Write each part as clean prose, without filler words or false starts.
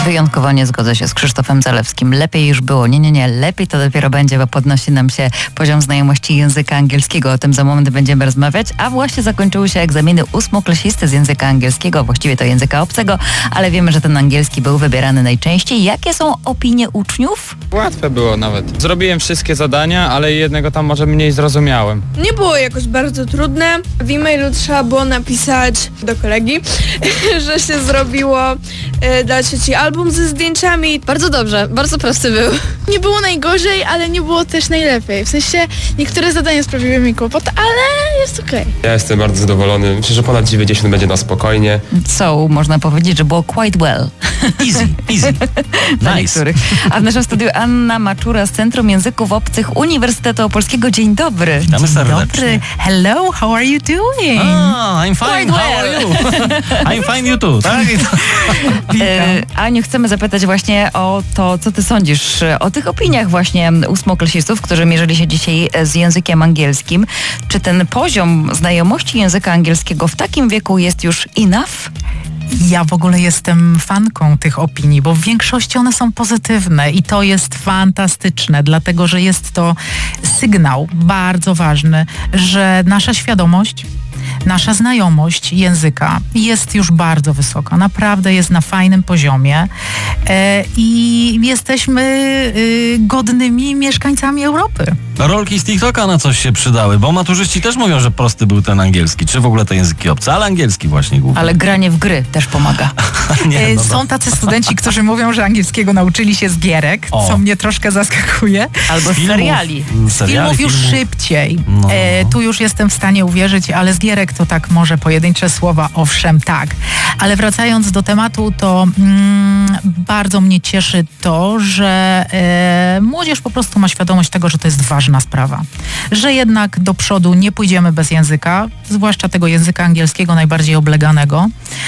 Wyjątkowo nie zgodzę się z Krzysztofem Zalewskim. Lepiej już było. Nie. Lepiej to dopiero będzie, bo podnosi nam się poziom znajomości języka angielskiego. O tym za moment będziemy rozmawiać. A właśnie zakończyły się egzaminy ósmoklasisty z języka angielskiego, właściwie to języka obcego, ale wiemy, że ten angielski był wybierany najczęściej. Jakie są opinie uczniów? Łatwe było nawet. Zrobiłem wszystkie zadania, ale jednego tam może mniej zrozumiałem. Nie było jakoś bardzo trudne. W e-mailu trzeba było napisać do kolegi, że się zrobiło dla trzeci album ze zdjęciami. Bardzo dobrze, bardzo prosty był. Nie było najgorzej, ale nie było też najlepiej. W sensie niektóre zadania sprawiły mi kłopot, ale jest okej. Ja jestem bardzo zadowolony. Myślę, że ponad 90 będzie na spokojnie. So, można powiedzieć, że było quite well. Easy. Dla Nice. niektórych. A w naszym studiu Anna Maczura z Centrum Języków Obcych Uniwersytetu Opolskiego. Dzień dobry. Witamy serdecznie. Dobry. Hello, how are you doing? I'm fine, how are you? I'm fine, you too, tak? Aniu, chcemy zapytać właśnie o to, co ty sądzisz o tych opiniach właśnie ósmoklasistów, którzy mierzyli się dzisiaj z językiem angielskim. Czy ten poziom znajomości języka angielskiego w takim wieku jest już enough? Ja w ogóle jestem fanką tych opinii, bo w większości one są pozytywne i to jest fantastyczne, dlatego że jest to sygnał bardzo ważny, że nasza świadomość, nasza znajomość języka jest już bardzo wysoka. Naprawdę jest na fajnym poziomie i jesteśmy godnymi mieszkańcami Europy. Rolki z TikToka na coś się przydały, bo maturzyści też mówią, że prosty był ten angielski, czy w ogóle te języki obce, ale angielski właśnie głównie. Ale granie w gry też pomaga. Są tacy studenci, którzy mówią, że angielskiego nauczyli się z gierek, co mnie troszkę zaskakuje. Albo z seriali. Z filmów już szybciej. Tu już jestem w stanie uwierzyć, ale z gierek to tak może pojedyncze słowa, owszem, tak. Ale wracając do tematu, to bardzo mnie cieszy to, że młodzież po prostu ma świadomość tego, że to jest ważna sprawa. Że jednak do przodu nie pójdziemy bez języka, zwłaszcza tego języka angielskiego najbardziej obleganego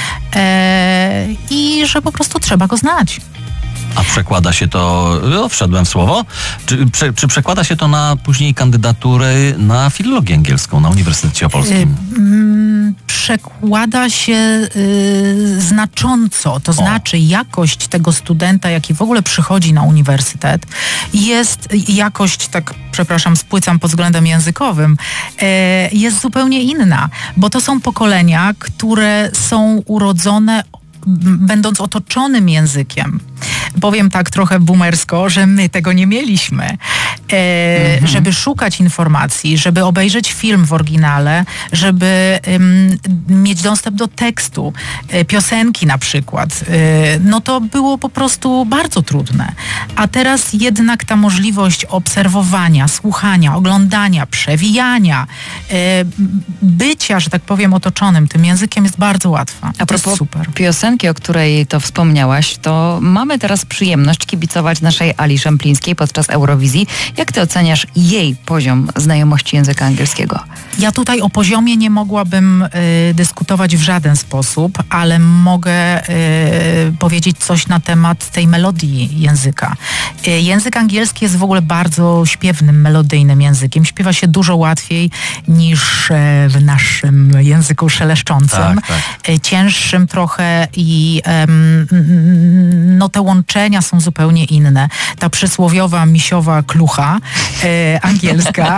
i że po prostu trzeba go znać. A przekłada się to, wszedłem w słowo, czy przekłada się to na później kandydatury na filologię angielską na Uniwersytecie Opolskim? Przekłada się znacząco, to znaczy jakość tego studenta, jaki w ogóle przychodzi na uniwersytet, jest jakość, tak przepraszam, spłycam pod względem językowym, jest zupełnie inna, bo to są pokolenia, które są urodzone będąc otoczonym językiem. Powiem tak trochę boomersko, że my tego nie mieliśmy. Żeby szukać informacji, żeby obejrzeć film w oryginale, żeby mieć dostęp do tekstu, piosenki na przykład, no to było po prostu bardzo trudne. A teraz jednak ta możliwość obserwowania, słuchania, oglądania, przewijania, bycia, że tak powiem, otoczonym tym językiem jest bardzo łatwa. A to jest propos super. piosenki, o której to wspomniałaś, to mamy teraz przyjemność kibicować naszej Ali Szemplińskiej podczas Eurowizji. Jak ty oceniasz jej poziom znajomości języka angielskiego? Ja tutaj o poziomie nie mogłabym dyskutować w żaden sposób, ale mogę powiedzieć coś na temat tej melodii języka. Język angielski jest w ogóle bardzo śpiewnym, melodyjnym językiem. Śpiewa się dużo łatwiej niż w naszym języku szeleszczącym. Tak. Cięższym trochę i no te łączenia są zupełnie inne. Ta przysłowiowa misiowa klucha angielska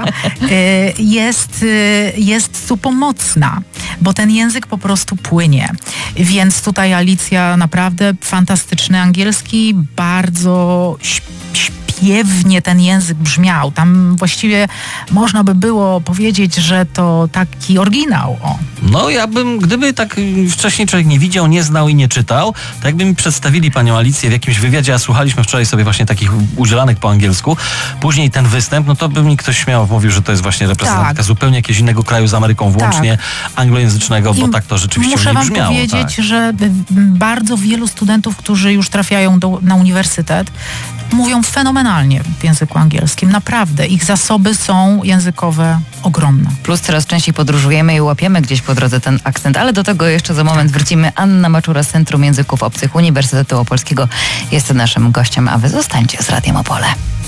jest tu pomocna, bo ten język po prostu płynie. Więc tutaj Alicja naprawdę fantastyczny angielski, bardzo śpiewnie ten język brzmiał. Tam właściwie można by było powiedzieć, że to taki oryginał. No ja bym, gdyby tak wcześniej człowiek nie widział, nie znał i nie czytał, to jakby mi przedstawili panią Alicję w jakimś wywiadzie, a słuchaliśmy wczoraj sobie właśnie takich udzielanych po angielsku, później ten występ, no to by mi ktoś śmiało mówił, że to jest właśnie reprezentantka zupełnie jakiegoś innego kraju z Ameryką włącznie, anglojęzycznego, bo tak to rzeczywiście muszę nie wam brzmiało. powiedzieć, że bardzo wielu studentów, którzy już trafiają na uniwersytet, mówią fenomenalnie w języku angielskim. Naprawdę. Ich zasoby są językowe ogromne. Plus coraz częściej podróżujemy i łapiemy gdzieś po drodze ten akcent, ale do tego jeszcze za moment wrócimy. Anna Maczura z Centrum Języków Obcych Uniwersytetu Opolskiego jest naszym gościem, a wy zostańcie z Radiem Opole.